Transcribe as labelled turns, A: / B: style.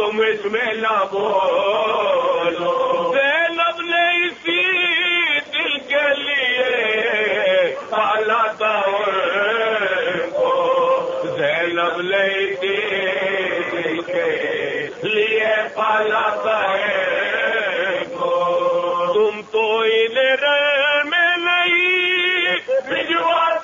A: तुम इसमें ना बोलो। ज़ैनब ने इसी दिल के लिए पाला था उनको, ज़ैनब ने इसी दिल के लिए पाला था